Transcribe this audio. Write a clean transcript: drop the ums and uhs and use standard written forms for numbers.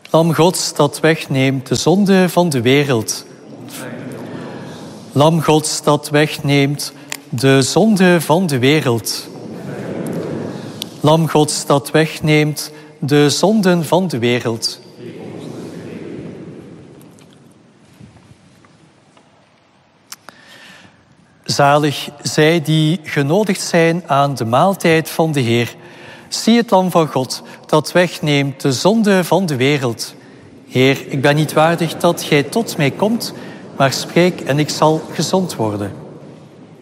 Lam Gods dat wegneemt de zonde van de wereld. Lam Gods dat wegneemt de zonde van de wereld. Lam Gods dat wegneemt de zonden van de wereld. Zalig zij die genodigd zijn aan de maaltijd van de Heer. Zie het lam van God dat wegneemt de zonde van de wereld. Heer, ik ben niet waardig dat gij tot mij komt, maar spreek en ik zal gezond worden.